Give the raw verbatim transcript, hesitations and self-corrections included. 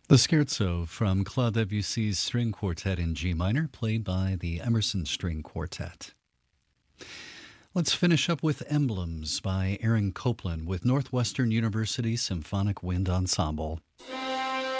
The Scherzo from Claude Debussy's String Quartet in G minor, played by the Emerson String Quartet. Let's finish up with Emblems by Aaron Copland with Northwestern University Symphonic Wind Ensemble.